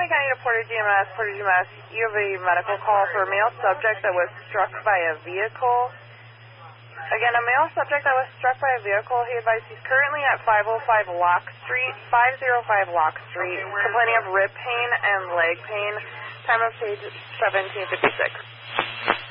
County to Portage GMS. Portage GMS, you have a medical call for a male subject that was struck by a vehicle. Again, a male subject that was struck by a vehicle. He advised he's currently at 505 Locke Street, complaining of rib pain and leg pain. Time of stage 1756.